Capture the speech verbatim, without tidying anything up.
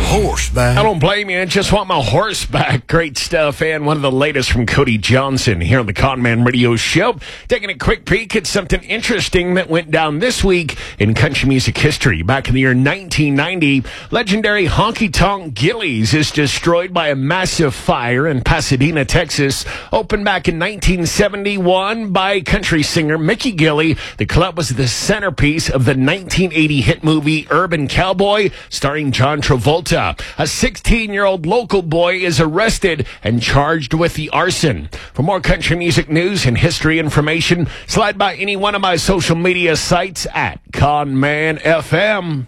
horse back. I don't blame you. I just want my horse back. Great stuff. And one of the latest from Cody Johnson here on the Conman Radio Show. Taking a quick peek at something interesting that went down this week in country music history. Back in the year nineteen ninety, legendary Honky Tonk Gillies is destroyed by a massive fire in Pasadena, Texas. Opened back in nineteen seventy-one by country singer Mickey Gilley. The club was the centerpiece of the nineteen eighty hit movie Urban Cowboy, starring John Travolta. A sixteen-year-old local boy is arrested and charged with the arson. For more country music news and history information, slide by any one of my social media sites at Conman F M.